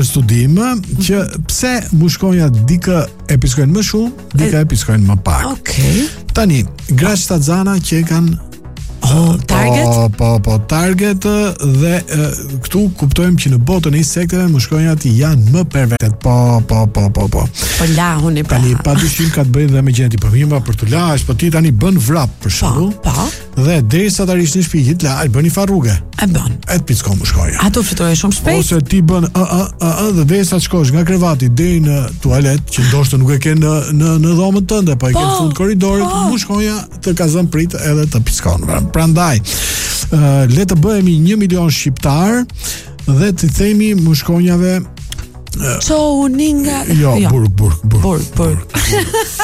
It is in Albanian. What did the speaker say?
studim që pse mushkonja dikë e piskojnë më shumë, dikë e piskojnë më pak. Okej. Tani, gratë shtatzana që e kanë target? Po, target dhe këtu kuptojmë që në botën e insekteve mushkonjat janë më pervertet. Po. Po lahuni pra. Tani padyshim ka të bëjë dhe me gjendje përhimba për të lash, po ti tani bën vrap për shembull. Po. Dhe derisa ta rish në shtëpi, bëni farruge. E bën. E të pickon mushkonja. Ato fluturojnë shumë shpejt. Ose ti bën dhe derisa të shkosh nga krevati deri në tualet, që ndoshta nuk e ke në dhomën tënde, po e ke në fund korridorit, mushkonja të ka zënë prit edhe të pickon. Prandaj, le të bëhemi 1 milion shqiptar dhe të themi mushkonjave Ço uninga. burg.